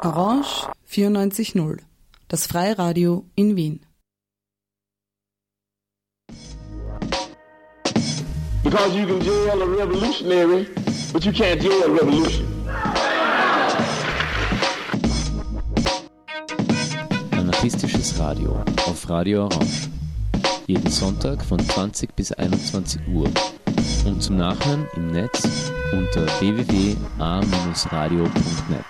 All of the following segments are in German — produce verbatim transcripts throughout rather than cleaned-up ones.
Orange vierundneunzig Komma null, das Freiradio in Wien. Because you can jail a revolutionary, but you can't jail a revolution. Anarchistisches Radio auf Radio Orange. Jeden Sonntag von zwanzig bis einundzwanzig Uhr. Und zum Nachhören im Netz unter w w w punkt a dash radio punkt net.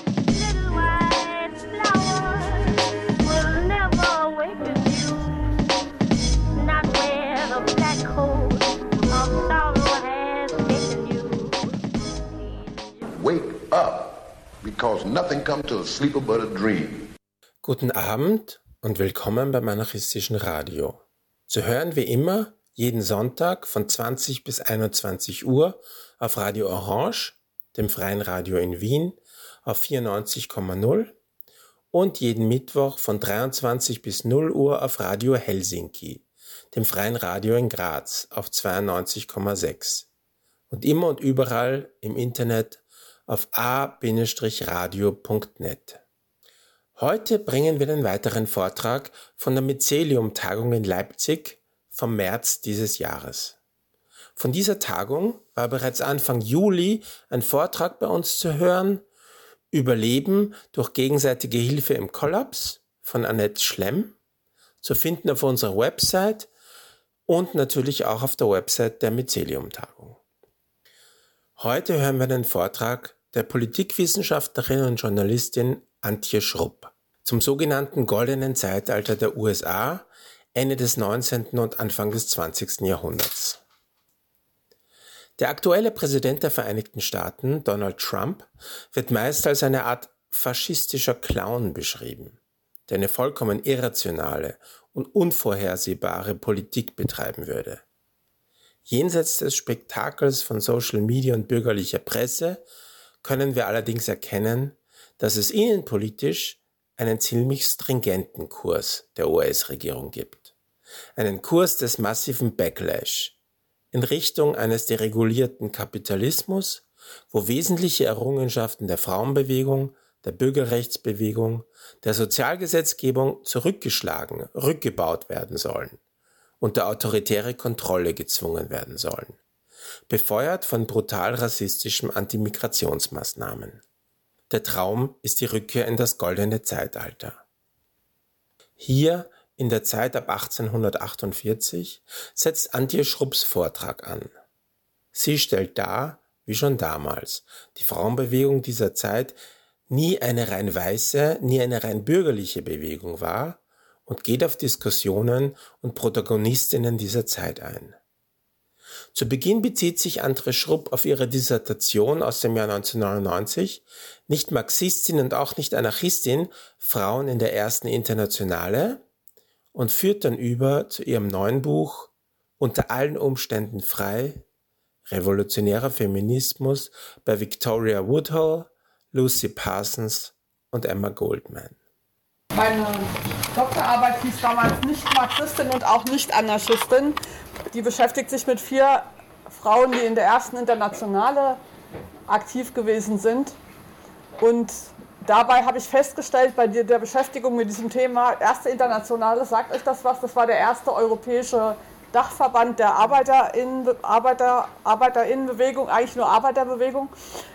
Wake up, because nothing comes to a sleeper but a dream. Guten Abend und willkommen beim Anarchistischen Radio. Zu hören wie immer jeden Sonntag von zwanzig bis einundzwanzig Uhr auf Radio Orange, dem freien Radio in Wien, auf vierundneunzig Komma null und jeden Mittwoch von dreiundzwanzig bis null Uhr auf Radio Helsinki, dem freien Radio in Graz, auf zweiundneunzig Komma sechs und immer und überall im Internet auf a dash radio punkt net. Heute bringen wir den weiteren Vortrag von der Mycelium-Tagung in Leipzig vom März dieses Jahres. Von dieser Tagung war bereits Anfang Juli ein Vortrag bei uns zu hören, Überleben durch gegenseitige Hilfe im Kollaps von Annette Schlemm, zu finden auf unserer Website und natürlich auch auf der Website der Mycelium-Tagung. Heute hören wir den Vortrag der Politikwissenschaftlerin und Journalistin Antje Schrupp zum sogenannten Goldenen Zeitalter der U S A, Ende des neunzehnten und Anfang des zwanzigsten Jahrhunderts. Der aktuelle Präsident der Vereinigten Staaten, Donald Trump, wird meist als eine Art faschistischer Clown beschrieben, der eine vollkommen irrationale und unvorhersehbare Politik betreiben würde. Jenseits des Spektakels von Social Media und bürgerlicher Presse können wir allerdings erkennen, dass es innenpolitisch einen ziemlich stringenten Kurs der U S-Regierung gibt. Einen Kurs des massiven Backlash in Richtung eines deregulierten Kapitalismus, wo wesentliche Errungenschaften der Frauenbewegung, der Bürgerrechtsbewegung, der Sozialgesetzgebung zurückgeschlagen, rückgebaut werden sollen, unter autoritäre Kontrolle gezwungen werden sollen, befeuert von brutal rassistischen Antimigrationsmaßnahmen. Der Traum ist die Rückkehr in das goldene Zeitalter. Hier, in der Zeit ab achtzehnhundertachtundvierzig, setzt Antje Schrupps Vortrag an. Sie stellt dar, wie schon damals, die Frauenbewegung dieser Zeit nie eine rein weiße, nie eine rein bürgerliche Bewegung war und geht auf Diskussionen und Protagonistinnen dieser Zeit ein. Zu Beginn bezieht sich Antje Schrupp auf ihre Dissertation aus dem Jahr neunzehnhundertneunundneunzig, nicht Marxistin und auch nicht Anarchistin, Frauen in der ersten Internationale, und führt dann über zu ihrem neuen Buch Unter allen Umständen frei, revolutionärer Feminismus bei Victoria Woodhull, Lucy Parsons und Emma Goldman. Meine Doktorarbeit hieß damals nicht Marxistin und auch nicht Anarchistin. Die beschäftigt sich mit vier Frauen, die in der ersten Internationale aktiv gewesen sind. Und dabei habe ich festgestellt, bei der Beschäftigung mit diesem Thema, erste Internationale, sagt euch das was? Das war der erste europäische Dachverband der Arbeiterinnen, Arbeiter, Arbeiterinnenbewegung, eigentlich nur Arbeiterbewegung.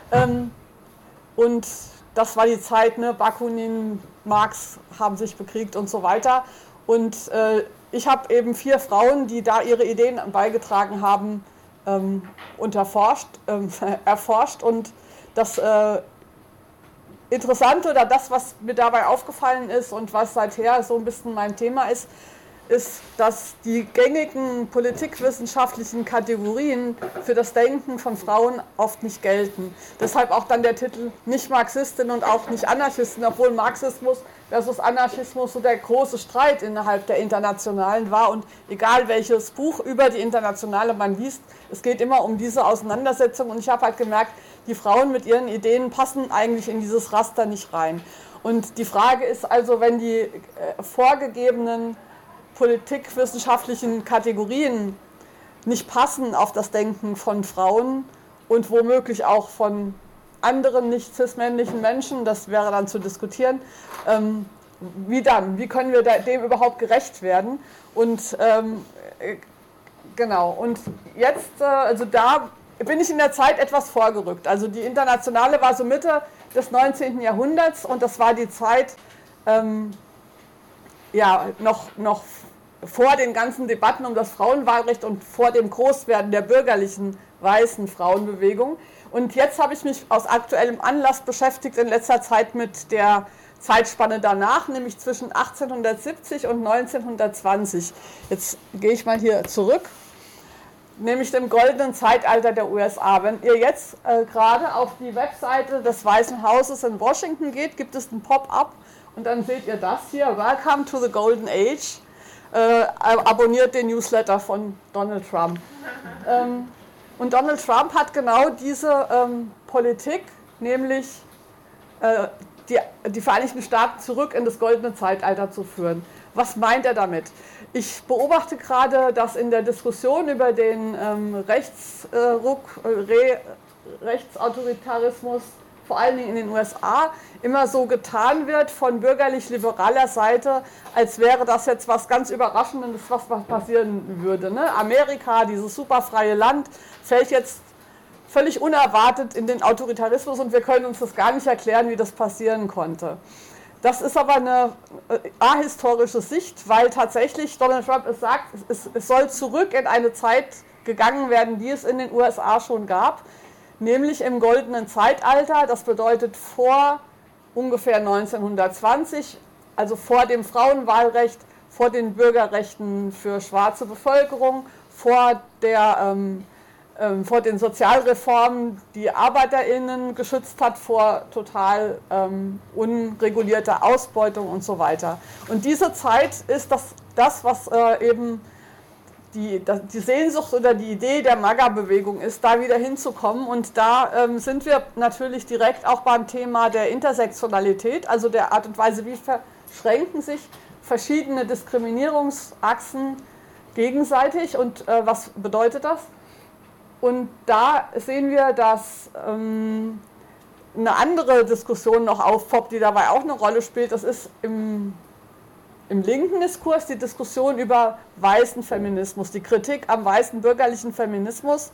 Und das war die Zeit, ne? Bakunin, Marx haben sich bekriegt und so weiter. Und äh, ich habe eben vier Frauen, die da ihre Ideen beigetragen haben, ähm, unterforscht, ähm, erforscht. Und das äh, Interessante oder das, was mir dabei aufgefallen ist und was seither so ein bisschen mein Thema ist, ist, dass die gängigen politikwissenschaftlichen Kategorien für das Denken von Frauen oft nicht gelten. Deshalb auch dann der Titel nicht Marxistin und auch nicht Anarchistin, obwohl Marxismus versus Anarchismus so der große Streit innerhalb der Internationalen war. Und egal welches Buch über die Internationale man liest, es geht immer um diese Auseinandersetzung. Und ich habe halt gemerkt, die Frauen mit ihren Ideen passen eigentlich in dieses Raster nicht rein. Und die Frage ist also, wenn die äh, vorgegebenen politikwissenschaftlichen Kategorien nicht passen auf das Denken von Frauen und womöglich auch von anderen nicht cis-männlichen Menschen, das wäre dann zu diskutieren, ähm, wie dann, wie können wir da, dem überhaupt gerecht werden? Und ähm, genau, und jetzt, äh, also da bin ich in der Zeit etwas vorgerückt. Also die Internationale war so Mitte des neunzehnten Jahrhunderts und das war die Zeit, ähm, ja, noch, noch vor den ganzen Debatten um das Frauenwahlrecht und vor dem Großwerden der bürgerlichen weißen Frauenbewegung. Und jetzt habe ich mich aus aktuellem Anlass beschäftigt in letzter Zeit mit der Zeitspanne danach, nämlich zwischen achtzehnhundertsiebzig und neunzehnhundertzwanzig. Jetzt gehe ich mal hier zurück, nämlich dem goldenen Zeitalter der U S A. Wenn ihr jetzt äh, gerade auf die Webseite des Weißen Hauses in Washington geht, gibt es ein Pop-up und dann seht ihr das hier, Welcome to the Golden Age. Äh, abonniert den Newsletter von Donald Trump. Ähm, und Donald Trump hat genau diese ähm, Politik, nämlich äh, die, die Vereinigten Staaten zurück in das goldene Zeitalter zu führen. Was meint er damit? Ich beobachte gerade, dass in der Diskussion über den ähm, Rechtsruck, äh, Re, Rechtsautoritarismus, vor allen Dingen in den U S A, immer so getan wird von bürgerlich-liberaler Seite, als wäre das jetzt was ganz Überraschendes, was passieren würde. Ne? Amerika, dieses superfreie Land, fällt jetzt völlig unerwartet in den Autoritarismus und wir können uns das gar nicht erklären, wie das passieren konnte. Das ist aber eine ahistorische Sicht, weil tatsächlich Donald Trump es sagt, es, es soll zurück in eine Zeit gegangen werden, die es in den U S A schon gab, nämlich im goldenen Zeitalter. Das bedeutet vor ungefähr neunzehnhundertzwanzig, also vor dem Frauenwahlrecht, vor den Bürgerrechten für schwarze Bevölkerung, vor, der, ähm, ähm, vor den Sozialreformen, die ArbeiterInnen geschützt hat vor total ähm, unregulierter Ausbeutung und so weiter. Und diese Zeit ist das, das was äh, eben Die, die Sehnsucht oder die Idee der MAGA-Bewegung ist, da wieder hinzukommen. Und da ähm, sind wir natürlich direkt auch beim Thema der Intersektionalität, also der Art und Weise, wie verschränken sich verschiedene Diskriminierungsachsen gegenseitig und äh, was bedeutet das? Und da sehen wir, dass ähm, eine andere Diskussion noch aufpoppt, die dabei auch eine Rolle spielt. Das ist im Im linken Diskurs die Diskussion über weißen Feminismus, die Kritik am weißen bürgerlichen Feminismus.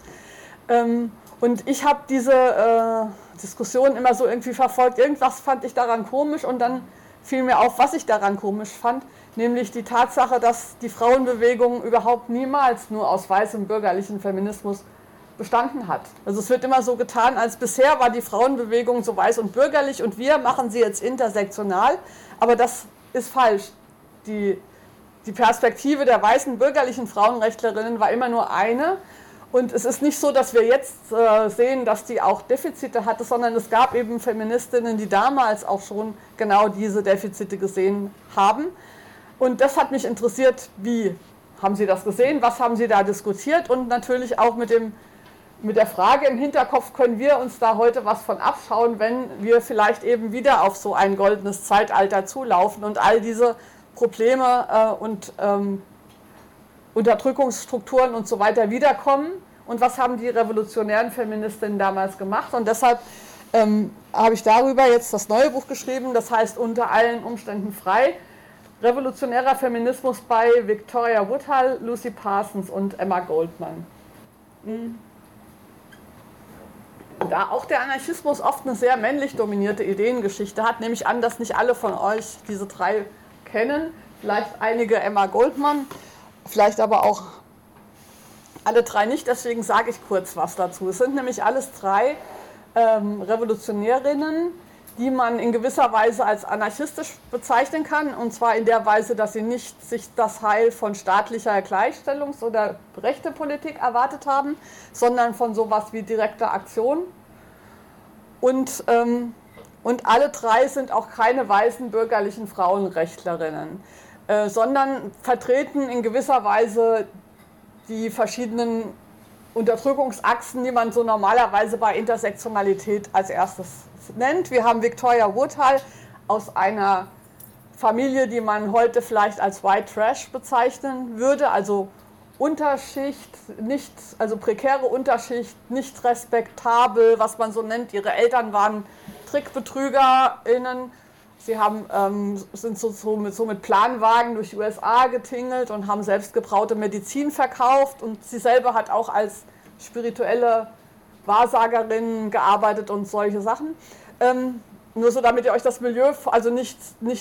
Und ich habe diese Diskussion immer so irgendwie verfolgt. Irgendwas fand ich daran komisch und dann fiel mir auf, was ich daran komisch fand, nämlich die Tatsache, dass die Frauenbewegung überhaupt niemals nur aus weißem bürgerlichen Feminismus bestanden hat. Also es wird immer so getan, als bisher war die Frauenbewegung so weiß und bürgerlich und wir machen sie jetzt intersektional, aber das ist falsch. Die, die Perspektive der weißen bürgerlichen Frauenrechtlerinnen war immer nur eine. Und es ist nicht so, dass wir jetzt äh, sehen, dass die auch Defizite hatte, sondern es gab eben Feministinnen, die damals auch schon genau diese Defizite gesehen haben. Und das hat mich interessiert, wie haben Sie das gesehen, was haben Sie da diskutiert und natürlich auch mit, dem, mit der Frage im Hinterkopf, können wir uns da heute was von abschauen, wenn wir vielleicht eben wieder auf so ein goldenes Zeitalter zulaufen und all diese Probleme äh, und ähm, Unterdrückungsstrukturen und so weiter wiederkommen. Und was haben die revolutionären Feministinnen damals gemacht? Und deshalb ähm, habe ich darüber jetzt das neue Buch geschrieben, das heißt Unter allen Umständen frei. Revolutionärer Feminismus bei Victoria Woodhull, Lucy Parsons und Emma Goldman. Mhm. Da auch der Anarchismus oft eine sehr männlich dominierte Ideengeschichte hat, nehme ich an, dass nicht alle von euch diese drei kennen, vielleicht einige Emma Goldman, vielleicht aber auch alle drei nicht, deswegen sage ich kurz was dazu. Es sind nämlich alles drei ähm, Revolutionärinnen, die man in gewisser Weise als anarchistisch bezeichnen kann, und zwar in der Weise, dass sie nicht sich das Heil von staatlicher Gleichstellungs- oder Rechtepolitik erwartet haben, sondern von sowas wie direkter Aktion. Und ähm, Und alle drei sind auch keine weißen bürgerlichen Frauenrechtlerinnen, äh, sondern vertreten in gewisser Weise die verschiedenen Unterdrückungsachsen, die man so normalerweise bei Intersektionalität als erstes nennt. Wir haben Victoria Woodhull aus einer Familie, die man heute vielleicht als White Trash bezeichnen würde, also Unterschicht, nicht, also prekäre Unterschicht, nicht respektabel, was man so nennt. Ihre Eltern waren TrickbetrügerInnen. Sie haben, ähm, sind so, so, mit, so mit Planwagen durch die U S A getingelt und haben selbst gebraute Medizin verkauft. Und sie selber hat auch als spirituelle Wahrsagerin gearbeitet und solche Sachen. Ähm, nur so, damit ihr euch das Milieu, also nicht, nicht